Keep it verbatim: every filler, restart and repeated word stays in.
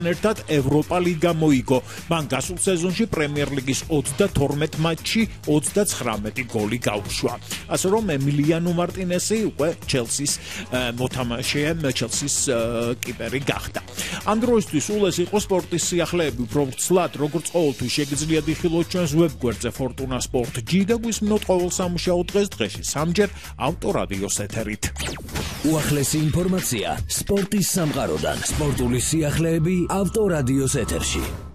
ერთად ევროპა ლიგა მოიგო. მან გასულ სეზონში პრემიერ ლიგის ოცდათორმეტ მატჩში ოცდაცხრამეტი გოლი გაუშვა. ასე რომ ემილიანო მარტინესი უკვე ჩელსის მოთამაშე, ჩელსის კიპერი გახდა. ამ დროისთვის ულეს იყო სპორტის სიახლეები, უფრო ცლად, როგორც ყოველთვის შეგიძლიათ იხილოთ ჩვენს ვებგვერდზე Fortuna Sport G და გვისმინოთ ყოველ სამუშაო დღეს დღეში სამჯერ ავტორადიოს ეთერით. უახლესი ინფორმაცია სპორტის სამყაროდან, სპორტული სიახლეები ავტორადიოს ეთერში.